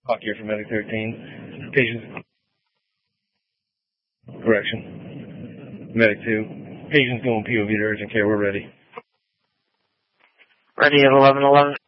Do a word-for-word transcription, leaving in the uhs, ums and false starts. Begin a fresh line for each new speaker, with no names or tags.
Hawk here from Medic thirteen. Patients. Correction. Medic two. Patients going P O V to urgent care. We're ready.
Ready at eleven eleven.